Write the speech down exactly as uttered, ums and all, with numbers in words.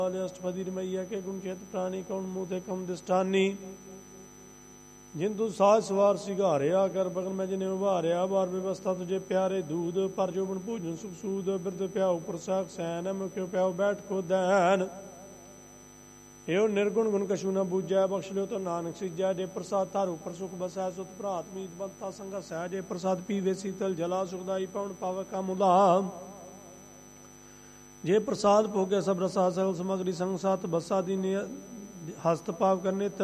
अष्टपदी रमैया के गुण खेत प्राणी कौन मुँह थे कम दिष्टानी जिंतु साज सवार सिगारिया कर बगन में जिन्हें उभारिया बार व्यवस्था तुझे प्यारे दूध पर जो बन पूजन सुख सूद बिरद प्याऊ प्रसाक सैन मुख्यो प्याऊ बैठ को दैन एवं निर्गुण गुण कशु न बूझै बख्श लो तो नानक सिजै जे प्रसाद थारू पर सुख बसै सुत भ्रात मीत बनता संग सै जे प्रसाद पीवे शीतल जला सुखदाई पवन पावक का मुला जे प्रसाद भोगे सब रसा सकल सामग्री संग सात बसा दीन हस्त पाव करने